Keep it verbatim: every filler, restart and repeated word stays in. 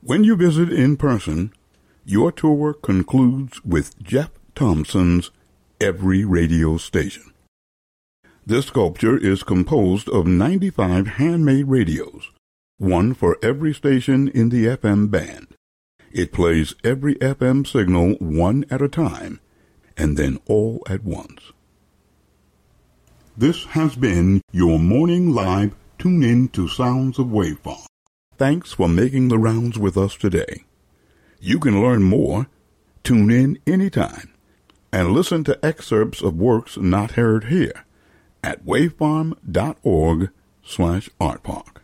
When you visit in person, your tour concludes with Jeff Thompson's Every Radio Station. This sculpture is composed of ninety-five handmade radios, one for every station in the F M band. It plays every F M signal one at a time, and then all at once. This has been your Morning Live Tune In to Sounds of Wave Farm. Thanks for making the rounds with us today. You can learn more, tune in anytime, and listen to excerpts of works not heard here at wavefarm dot org slash artpark.